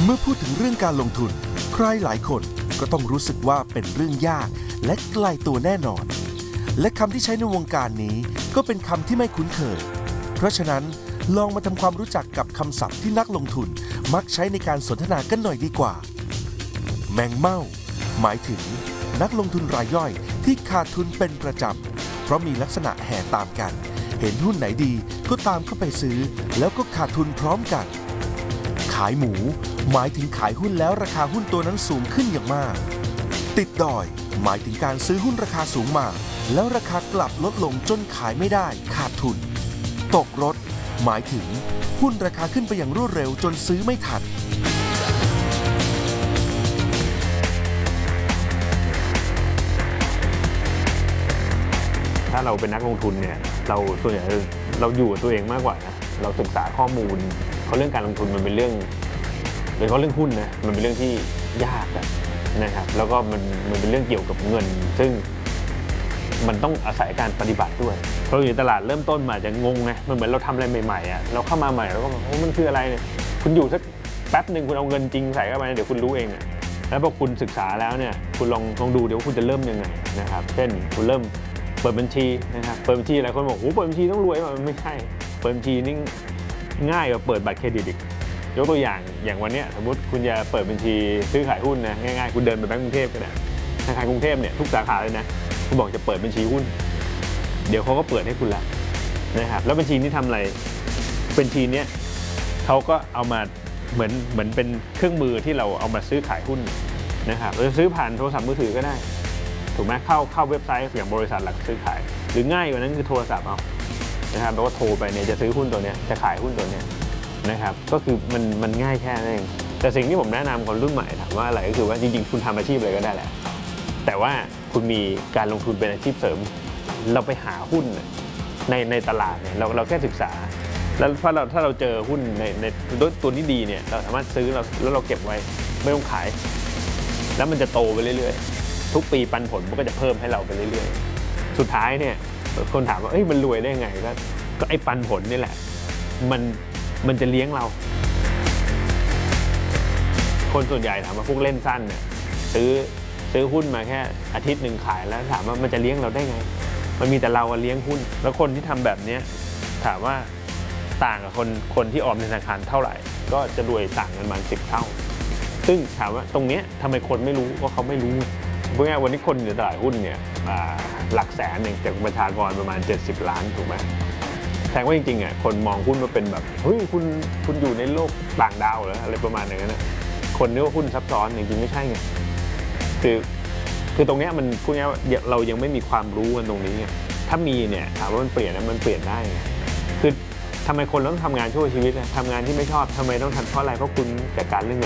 เมื่อพูดถึงเรื่องการลงทุนใครหลายคนก็ต้องรู้สึกว่าเป็นเรื่องยากและไกลตัวแน่นอนและคำที่ใช้ในวงการนี้ก็เป็นคำที่ไม่คุ้นเคยเพราะฉะนั้นลองมาทำความรู้จักกับคำศัพท์ที่นักลงทุนมักใช้ในการสนทนากันหน่อยดีกว่าแมงเม่าหมายถึงนักลงทุนรายย่อยที่ขาดทุนเป็นประจำเพราะมีลักษณะแห่ตามกันเห็นหุ้นไหนดีก็ตามเข้าไปซื้อแล้วก็ขาดทุนพร้อมกันขายหมูหมายถึงขายหุ้นแล้วราคาหุ้นตัวนั้นสูงขึ้นอย่างมากติดดอยหมายถึงการซื้อหุ้นราคาสูงมาแล้วราคากลับลดลงจนขายไม่ได้ขาดทุนตกรถหมายถึงหุ้นราคาขึ้นไปอย่างรวดเร็วจนซื้อไม่ทันถ้าเราเป็นนักลงทุนเนี่ยเราส่วนใหญ่เราอยู่กับตัวเองมากกว่านะเราศึกษาข้อมูลเพราะเรื่องการลงทุนมันเป็นเรื่องโดยเฉพาะเรื่องหุ้นนะมันเป็นเรื่องที่ยากนะครับแล้วก็มันเป็นเรื่องเกี่ยวกับเงินซึ่งมันต้องอาศัยการปฏิบัติด้วยเพราะอยู่ในตลาดเริ่มต้นมาจะงงไงมันเหมือนเราทำอะไรใหม่ๆอ่ะเราเข้ามาใหม่แล้วก็โอ้มันคืออะไรเนี่ยคุณอยู่สักแป๊บหนึ่งคุณเอาเงินจริงใส่เข้าไปเดี๋ยวคุณรู้เองเนี่ยแล้วพอคุณศึกษาแล้วเนี่ยคุณลองดูเดี๋ยวคุณจะเริ่มยังไงนะครับเช่นคุณเริ่มเปิดบัญชีนะครับเปิดบัญชีหลายคนบอกโอ้เปิดบัญชีต้องรวยมันไม่ใช่เปิดบัญชีนี่ง่ายกว่าเปิดบัตรเครดิตอีกยกตัวอย่างวันนี้สมมติคุณจะเปิดบัญชีซื้อขายหุ้นนะง่ายๆคุณเดินไปแบงก์กรุงเทพก็ได้ธนาคารกรุงเทพเนี่ยทุกสาขาเลยนะคุณบอกจะเปิดบัญชีหุ้นเดี๋ยวเขาก็เปิดให้คุณแล้วนะครับแล้วบัญชีนี้ทำอะไรบัญชีนี้เขาก็เอามาเหมือนเป็นเครื่องมือที่เราเอามาซื้อขายหุ้นนะครับเราจะซื้อผ่านโทรศัพท์มือถือก็ได้ถูกไหมเข้าเว็บไซต์อย่างบริษัทหลักซื้อขายหรือง่ายกว่านั้นคือโทรศัพท์เอานะครับแปลว่าโทรไปเนี่ยจะซื้อหุ้นตัวนี้จะขายหุ้นตัวนี้นะครับก็คือมันง่ายแค่นั้นเองแต่สิ่งที่ผมแนะนำคนรุ่นใหม่ถามว่าอะไรก็คือว่าจริงๆคุณทำอาชีพอะไรก็ได้แหละแต่ว่าคุณมีการลงทุนเป็นอาชีพเสริมเราไปหาหุ้นในตลาดเนี่ยเราแค่ศึกษาแล้วถ้าเราเจอหุ้นในตัวนี้ดีเนี่ยเราสามารถซื้อแล้วเราเก็บไว้ไม่ต้องขายแล้วมันจะโตไปเรื่อยๆทุกปีปันผลมันก็จะเพิ่มให้เราไปเรื่อยๆสุดท้ายเนี่ยคนถามว่าเอ้ยมันรวยได้ไงก็ไอ้ปันผลนี่แหละมันจะเลี้ยงเราคนส่วนใหญ่ถามว่าพวกเล่นสั้นเนี่ยซื้อหุ้นมาแค่อาทิตย์หนึ่งขายแล้วถามว่ามันจะเลี้ยงเราได้ไงมันมีแต่เราเลี้ยงหุ้นแล้วคนที่ทำแบบนี้ถามว่าต่างกับคนที่ออมในธนาคารเท่าไหร่ก็จะรวยต่างกันประมาณ10 เท่าซึ่งถามว่าตรงนี้ทำไมคนไม่รู้ว่าเขาไม่รู้เพราะงั้นวันนี้คนในตลาดหุ้นเนี่ยหลักแสนเองจากประชากรประมาณ70 ล้านถูกไหมแสดงว่าจริงๆคนมองหุ้นว่าเป็นแบบเฮ้ยคุณอยู่ในโลกต่างดาวเหรออะไรประมาณอย่างนั้นคนนึกว่าหุ้นซับซ้อนจริงๆไม่ใช่ไงคือตรงนี้มันพูดง่ายว่าเรายังไม่มีความรู้กันตรงนี้ไงถ้ามีเนี่ยถามว่ามันเปลี่ยนนะมันเปลี่ยนได้ไงคือทำไมคนต้องทำงานชั่วชีวิตทำงานที่ไม่ชอบทำไมต้องทำเพราะอะไรเพราะคุณจัดการเรื่อง